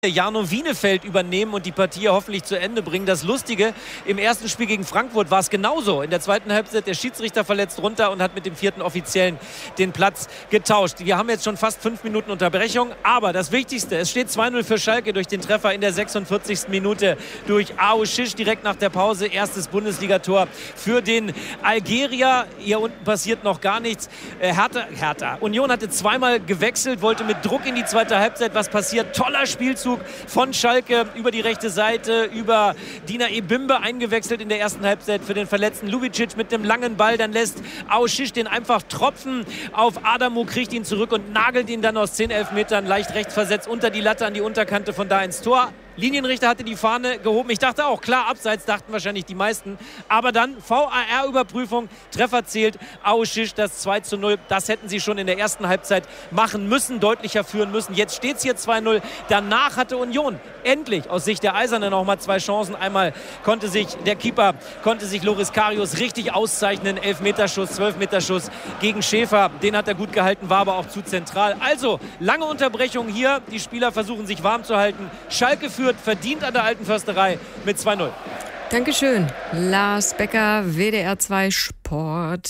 Jarno Wienefeld übernehmen und die Partie hoffentlich zu Ende bringen. Das Lustige, im ersten Spiel gegen Frankfurt war es genauso. In der zweiten Halbzeit der Schiedsrichter verletzt runter und hat mit dem vierten Offiziellen den Platz getauscht. Wir haben jetzt schon fast 5 Minuten Unterbrechung, aber das Wichtigste, es steht 2:0 für Schalke durch den Treffer in der 46. Minute durch Aouch Chiche direkt nach der Pause. Erstes Bundesligator für den Algerier. Hier unten passiert noch gar nichts. Hertha. Union hatte zweimal gewechselt, wollte mit Druck in die zweite Halbzeit. Was passiert? Toller Spielzug von Schalke über die rechte Seite, über Dina Ebimbe eingewechselt in der ersten Halbzeit für den verletzten Lubicic mit dem langen Ball. Dann lässt Aouch Chiche den einfach tropfen auf Adamo, kriegt ihn zurück und nagelt ihn dann aus 10-11 Metern leicht rechts versetzt unter die Latte an die Unterkante, von da ins Tor. Linienrichter hatte die Fahne gehoben. Ich dachte auch, klar, abseits, dachten wahrscheinlich die meisten. Aber dann VAR-Überprüfung, Treffer zählt, Aouch Chiche, das 2:0. Das hätten sie schon in der ersten Halbzeit machen müssen, deutlicher führen müssen. Jetzt steht es hier 2:0. Danach hatte Union endlich aus Sicht der Eisernen noch mal 2 Chancen. Einmal konnte sich der Keeper, Loris Karius richtig auszeichnen. 11-Meter-Schuss, 12-Meter-Schuss gegen Schäfer. Den hat er gut gehalten, war aber auch zu zentral. Also, lange Unterbrechung hier. Die Spieler versuchen sich warm zu halten. Schalke führt verdient an der Alten Försterei mit 2:0. Dankeschön. Lars Becker, WDR 2 Sport.